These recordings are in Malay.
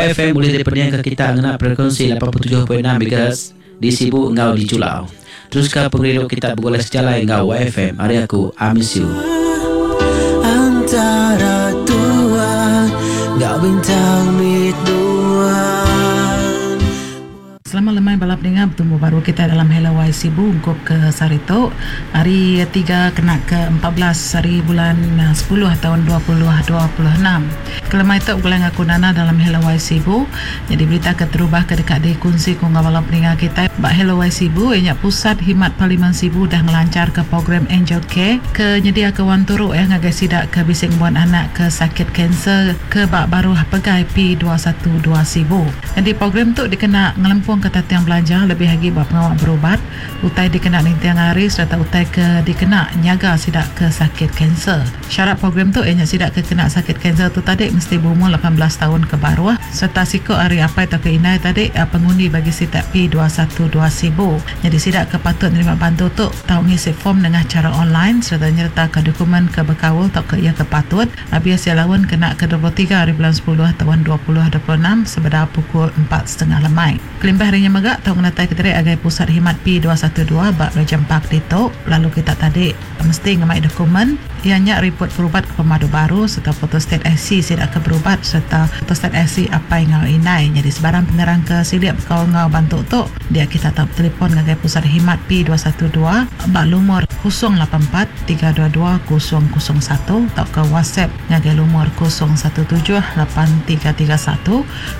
YFM boleh diperniakan kita mengenai frekuensi 87.6 MHz di Sibu engau di Julau. Teruskan pengeriduk kita bergoles jalan engau YFM. Hari aku, I miss you. Antara dua, gak bintang dua. Selamat lemai balap dengar bertemu baru kita dalam Hello Y Sibu ungkup ke Sarito. Hari 3 kena ke 14 hari bulan 10 tahun 2026. Kelemai tu bulan aku Nana dalam Hello Y Sibu. Jadi berita keterubah ke dekat di kunci ku balap dengar kita. Bak Hello Y Sibu ianya Pusat Himat Parlimen Sibu dah melancar ke program Angel Care ke nyedia ke wan turuk ngagai sidak ke bising buan anak ke sakit kanser ke bak baru pegai P212 Sibu. Jadi program tu dikena ngelempung ke tatiang belanja lebih lagi buat pengawal berubat utai dikena nintiang hari serta utai ke dikena nyaga sidak ke sakit kanser. Syarat program tu ianya sidak ke kena sakit kanser tu tadi mesti berumur 18 tahun ke bawah serta siko hari apa atau ke inai tadi pengundi bagi sidak P212 Sibu. Jadi sidak ke patut menerima bantu tu tahu ngisi form dengan cara online serta nyerta ke dokumen ke berkawal atau ke ia ke patut biasa lawan kena ke 23 hari bulan 10 tahun 2026 sebedar pukul 4.30 lemai. Kelimbah harinya megak tahu menatai keteri agai Pusat Himat P212 bak Rejam Park Dito. Lalu kita tadi mesti ngemai dokumen ianya report berubat ke pemadu baru serta photostat SC sidak ke berubat serta photostat SC apa yang ngau inai. Jadi sebarang pengerang ke siliap kau ngau bantu tu dia kita tak telefon ngagai Pusat Himat P212 bak lumur 084 322 001 atau ke WhatsApp ngagai lumur 017 8331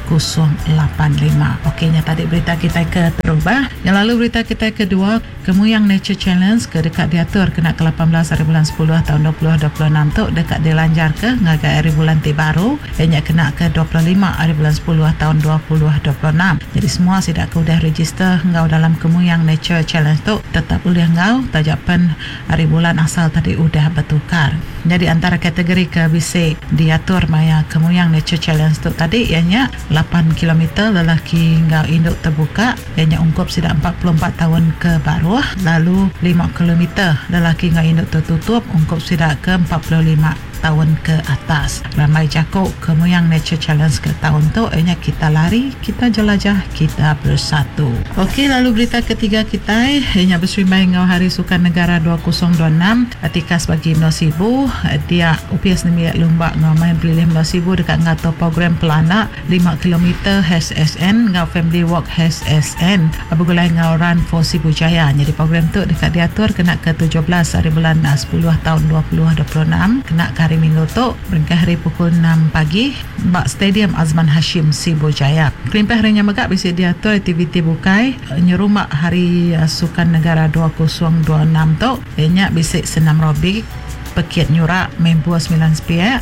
085. Okeynya tadi berita kita ke terubah. Yang lalu berita kita kedua, Kemuyang Nature Challenge ke dekat diatur kena ke 18 hari bulan 10 tahun 2026 tu dekat dilanjar ke ngagai hari bulan baru ianya kena ke 25 hari bulan 10 tahun 2026. Jadi semua sidak ke udah register ngau dalam Kemuyang Nature Challenge tu tetap boleh ngau tajapan hari bulan asal tadi udah bertukar. Jadi antara kategori ke bisik diatur maya Kemuyang Nature Challenge tu tadi ianya 8 km lelaki ngau induk terbuka ianya ungkup sidak 44 tahun ke bawah. Lalu 5 km lelaki ngau induk tertutup ungkup sidak ke 45 tahun ke atas. Ramai jakuk Kemuyang Nature Challenge ke tahun tu ianya kita lari, kita jelajah, kita bersatu. Okey, lalu berita ketiga kita ianya bersrimai ngau Hari Sukan Negara 2026 Atikas bagi Sibu. Dia upias nemi lumba ngau main pilih Sibu dekat ngato program pelana 5 km HSN ngau Family Walk HSN abugulai ngau Run for Sibu Jaya. Jadi program tu dekat diatur kena ke 17 hari bulan 10 tahun 2026 kena ke hari Minggu tu berengkah hari pukul 6 pagi bak Stadium Azman Hashim Sibu Jaya. Kelimpah harinya megak bisa diatur aktiviti bukai nyerumak Hari Sukan Negara 2026 tu ianya bisik senam robik, pekit nyurak, main buah 9 spiak,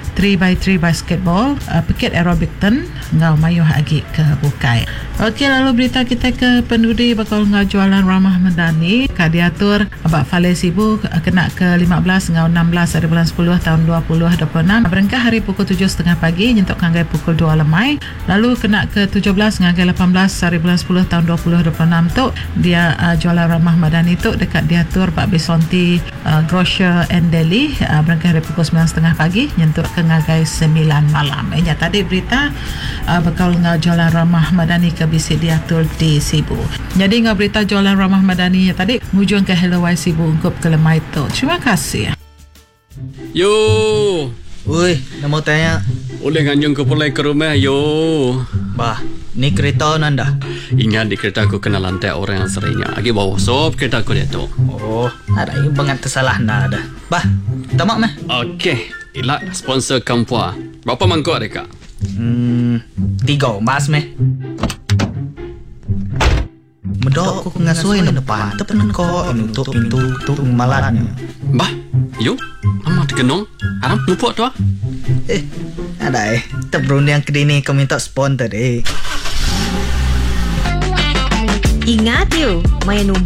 3x3 basketball, pekit aerobik ten ngau mayuh agi ke bukai. Okey, lalu berita kita ke pendudi bakal ngau jualan ramah medani ka diatur abak Fale Sibu kena ke 15 ngau 16 hari bulan 10 tahun 2026 berengkah hari pukul 7.30 pagi nyentuk ngagai pukul 2 lemai. Lalu kena ke 17 ngagai 18 hari bulan 10 tahun 2026 tu dia jualan ramah medani tu dekat diatur Pak Bisonti Grocer and Deli berengkah hari pukul 9.30 pagi nyentuk ke ngagai 9 malam. Ianya tadi berita bakal ngau jualan ramah madani ke bisik diatur di Sibu. Jadi ngau berita jualan ramah madani tadi mujung ke Hello Y Sibu ungkup ke lemai tu. Terima kasih. Yo. Oi, nak mau tanya. Boleh nganjung ke pulai ke rumah yo. Bah, ni kereta nanda. Ingat di kereta aku kena lantai orang yang seringnya. Lagi bawa sop kereta aku dia tu. Oh, ada yang bangat tersalah nada. Bah, tamak meh. Okey. Ilak sponsor Kampua. Berapa mangkuk ada kak? 3 mas meh. Medok aku ngasui na depan. Tepen ko untuk pintu untuk malatnya. Bah, yo. Amat kenong. Haram lupuk tu ah. Ada tebrun yang kedini kau minta sponsor Ingat yo, main